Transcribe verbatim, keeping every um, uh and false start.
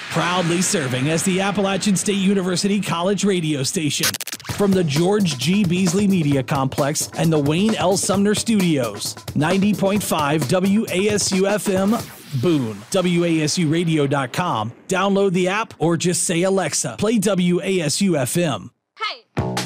Proudly serving as the Appalachian State University College radio station. From the George G. Beasley Media Complex and the Wayne L. Sumner Studios. ninety point five W A S U F M, Boone. W A S U radio dot com. Download the app or just say, Alexa, play W A S U F M. Hey!